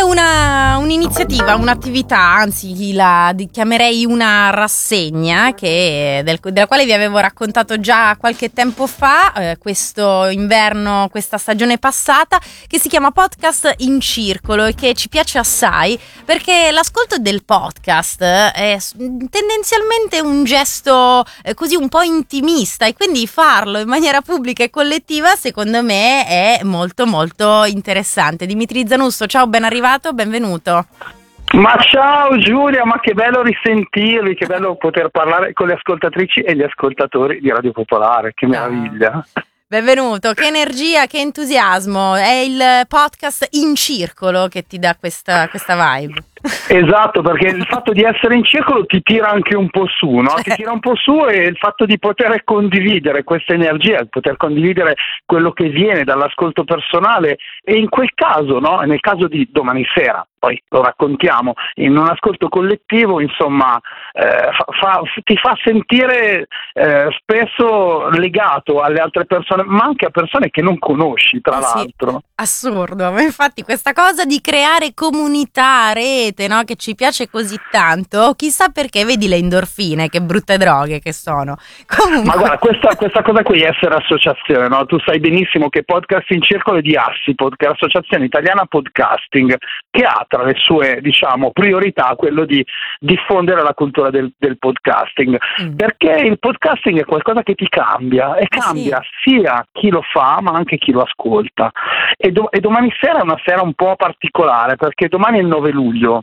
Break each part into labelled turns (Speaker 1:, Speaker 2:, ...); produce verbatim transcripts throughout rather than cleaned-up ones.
Speaker 1: una, un'iniziativa, un'attività, anzi la chiamerei una rassegna che, del, della quale vi avevo raccontato già qualche tempo fa, eh, questo inverno, questa stagione passata, che si chiama Podcast in Circolo e che ci piace assai perché l'ascolto del podcast è tendenzialmente un gesto eh, così un po' intimista, e quindi farlo in maniera pubblica e collettiva secondo me è molto molto interessante. Dimitri Zanusso, ciao, ben arrivato, benvenuto.
Speaker 2: Ma ciao Giulia, ma che bello risentirvi, che bello poter parlare con le ascoltatrici e gli ascoltatori di Radio Popolare, che meraviglia.
Speaker 1: Benvenuto, che energia, che entusiasmo, è il podcast in circolo che ti dà questa, questa vibe.
Speaker 2: Esatto, perché il fatto di essere in circolo ti tira anche un po' su, no? Ti tira un po' su, e il fatto di poter condividere questa energia, poter condividere quello che viene dall'ascolto personale, e in quel caso, no? Nel caso di domani sera, poi lo raccontiamo, in un ascolto collettivo, insomma, eh, fa, fa, ti fa sentire eh, spesso legato alle altre persone, ma anche a persone che non conosci, tra
Speaker 1: eh
Speaker 2: l'altro.
Speaker 1: Sì, assurdo, ma infatti questa cosa di creare comunità, rete, no? Che ci piace così tanto, chissà perché, vedi le endorfine, che brutte droghe che sono. Comunque...
Speaker 2: Ma guarda, questa, questa cosa qui, essere associazione, no? Tu sai benissimo che Podcast in Circolo è di Assipod, che è l'Associazione Italiana Podcasting, che ha tra le sue, diciamo, priorità quello di diffondere la cultura del, del podcasting, mm. perché il podcasting è qualcosa che ti cambia, e cambia sì. sia chi lo fa ma anche chi lo ascolta. E, do, e domani sera è una sera un po' particolare, perché domani è il nove luglio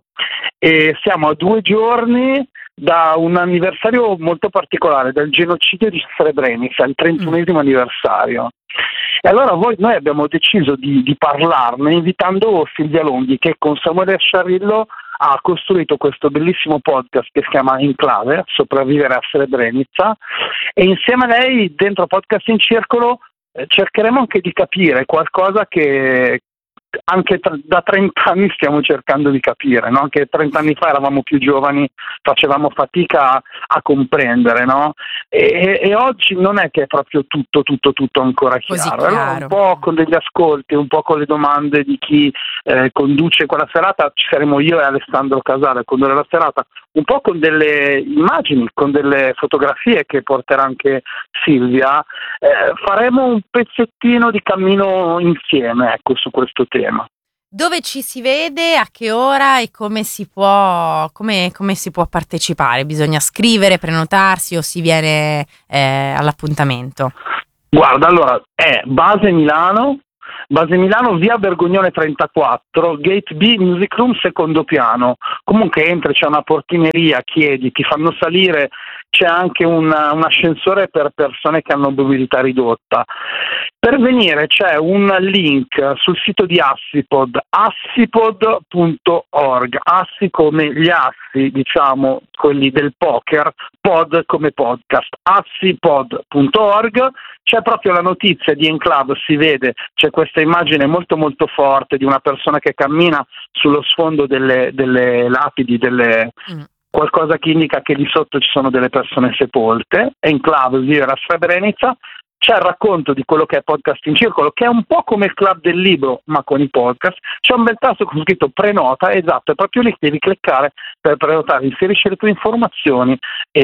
Speaker 2: e siamo a due giorni da un anniversario molto particolare, del genocidio di Srebrenica, il trentunesimo mm. anniversario. E allora voi, noi abbiamo deciso di, di parlarne invitando Silvia Longhi, che con Samuele Sciarillo ha costruito questo bellissimo podcast che si chiama Enclave, Sopravvivere a Srebrenica, e insieme a lei, dentro Podcast in Circolo, eh, cercheremo anche di capire qualcosa che anche tra, da trenta anni stiamo cercando di capire, no? Anche trenta anni fa eravamo più giovani, facevamo fatica a, a comprendere, no? E, e oggi non è che è proprio tutto, tutto, tutto ancora chiaro.
Speaker 1: chiaro.
Speaker 2: Allora, un po' con degli ascolti, un po' con le domande di chi eh, conduce quella serata, ci saremo io e Alessandro Casale a condurre la serata, un po' con delle immagini, con delle fotografie che porterà anche Silvia, eh, faremo un pezzettino di cammino insieme, ecco, su questo tema.
Speaker 1: Dove ci si vede, a che ora e come si può, come, come si può partecipare? Bisogna scrivere, prenotarsi o si viene eh, all'appuntamento?
Speaker 2: Guarda, allora, è Base Milano, Base Milano, via Bergognone trentaquattro, Gate B, Music Room, secondo piano. Comunque entri, c'è una portineria, chiedi, ti fanno salire, c'è anche un, un ascensore per persone che hanno mobilità ridotta. Per venire c'è un link sul sito di Assipod, assipod punto org, assi come gli assi, diciamo, quelli del poker, pod come podcast, assipod punto org. C'è proprio la notizia di Enclave, si vede, c'è questa immagine molto molto forte di una persona che cammina sullo sfondo delle, delle lapidi, delle... Mm. qualcosa che indica che di sotto ci sono delle persone sepolte. Enclave, vivere a Srebrenica. C'è il racconto di quello che è Podcast in Circolo, che è un po' come il club del libro, ma con i podcast. C'è un bel tasto con scritto prenota, esatto, è proprio lì che devi cliccare per prenotare, inserisci le tue informazioni e,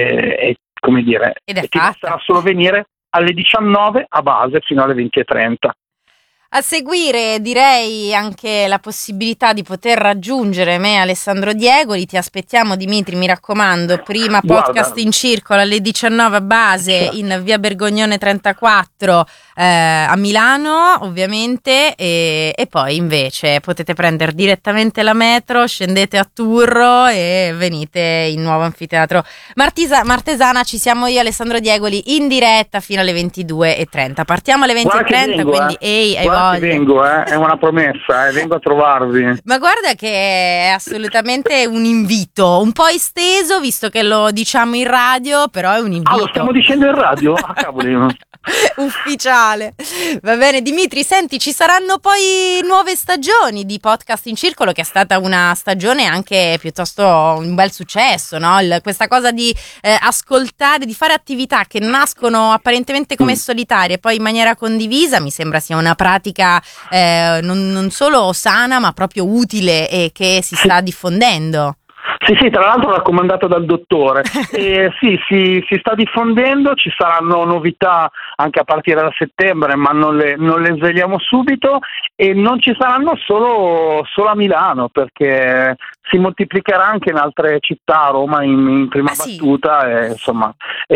Speaker 2: e come dire,
Speaker 1: Ed è
Speaker 2: e ti basterà solo venire alle diciannove a base fino alle venti e trenta.
Speaker 1: A seguire direi anche la possibilità di poter raggiungere me, Alessandro Diegoli. Ti aspettiamo, Dimitri, mi raccomando, prima Podcast Guarda. in Circolo alle diciannove a base in via Bergognone trentaquattro eh, a Milano, ovviamente, e, e poi invece potete prendere direttamente la metro, scendete a Turro e venite in nuovo anfiteatro Martisa, Martesana. Ci siamo io, Alessandro Diegoli, in diretta fino alle ventidue e trenta. Partiamo alle venti e trenta, quindi
Speaker 2: eh.
Speaker 1: ehi, hai
Speaker 2: Guarda che vengo, eh, è una promessa, eh, vengo a trovarvi.
Speaker 1: Ma guarda che è assolutamente un invito, un po' esteso, visto che lo diciamo in radio, però è un invito.
Speaker 2: Ah, lo stiamo dicendo in radio? Ah, cavoli.
Speaker 1: Ufficiale. Va bene, Dimitri, senti, ci saranno poi nuove stagioni di Podcast in Circolo, che è stata una stagione anche piuttosto un bel successo, no? Il, questa cosa di eh, ascoltare, di fare attività che nascono apparentemente come solitarie, poi in maniera condivisa, mi sembra sia una pratica eh, non, non solo sana, ma proprio utile e che si sta diffondendo.
Speaker 2: Sì, sì, tra l'altro raccomandato dal dottore. Eh, sì, si, si sta diffondendo, ci saranno novità anche a partire da settembre, ma non le, non le svegliamo subito, e non ci saranno solo, solo a Milano, perché si moltiplicherà anche in altre città, Roma in, in prima
Speaker 1: ah, sì?
Speaker 2: battuta, e, insomma,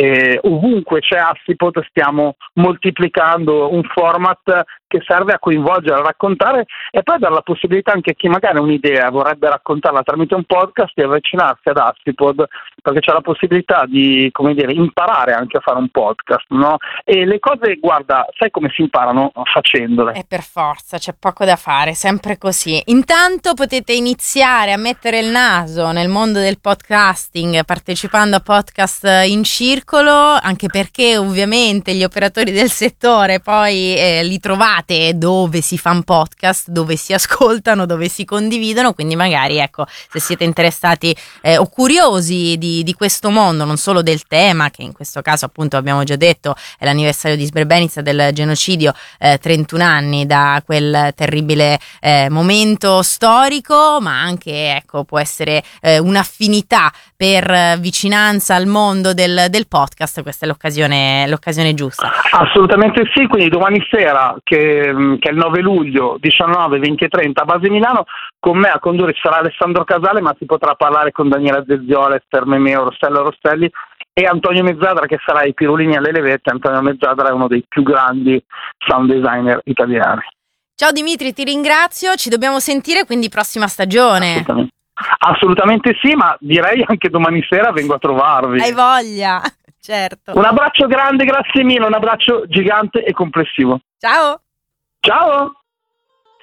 Speaker 2: e ovunque c'è Assipod stiamo moltiplicando un format che serve a coinvolgere, a raccontare, e poi dare la possibilità anche a chi magari ha un'idea vorrebbe raccontarla tramite un podcast di avvicinarsi ad Assipod, perché c'è la possibilità di, come dire, imparare anche a fare un podcast, no? E le cose, guarda, sai come si imparano? Facendole.
Speaker 1: E per forza, c'è poco da fare, sempre così. Intanto potete iniziare a mettere il naso nel mondo del podcasting partecipando a Podcast in Circolo, anche perché ovviamente gli operatori del settore poi eh, li trovate dove si fa un podcast, dove si ascoltano, dove si condividono, quindi magari, ecco, se siete interessati eh, o curiosi di, di questo mondo, non solo del tema, che in questo caso appunto abbiamo già detto è l'anniversario di Srebrenica, del genocidio, eh, trentuno anni da quel terribile eh, momento storico, ma anche, ecco, può essere eh, un'affinità per eh, vicinanza al mondo del, del podcast, questa è l'occasione, l'occasione giusta.
Speaker 2: Assolutamente sì, quindi domani sera, che, che è il nove luglio, diciannove, venti e trenta a Base Milano, con me a condurre ci sarà Alessandro Casale, ma si potrà parlare con Daniela Zezziola, Esther Memeo, Rostello Rostelli e Antonio Mezzadra, che sarà ai Pirulini alle levette. Antonio Mezzadra è uno dei più grandi sound designer italiani.
Speaker 1: Ciao Dimitri, ti ringrazio, ci dobbiamo sentire quindi prossima stagione.
Speaker 2: Assolutamente. Assolutamente sì, ma direi anche domani sera vengo a trovarvi.
Speaker 1: Hai voglia, certo.
Speaker 2: Un abbraccio grande, grazie mille, un abbraccio gigante e complessivo.
Speaker 1: Ciao.
Speaker 2: Ciao.